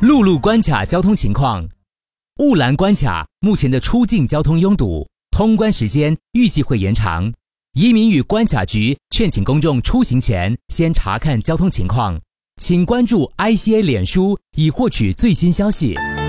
陆路关卡交通情况：雾兰关卡目前的出境交通拥堵，通关时间预计会延长。移民与关卡局劝请公众出行前先查看交通情况，请关注 ICA 脸书以获取最新消息。